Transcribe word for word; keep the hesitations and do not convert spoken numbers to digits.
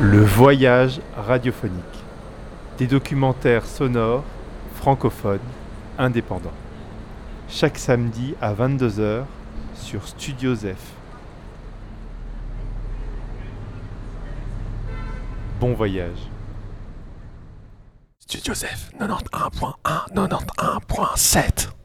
Le voyage radiophonique. Des documentaires sonores, francophones, indépendants. Chaque samedi à vingt-deux heures sur Studio Zef. Bon voyage. Studio Zef, quatre-vingt-onze point un, quatre-vingt-onze point sept.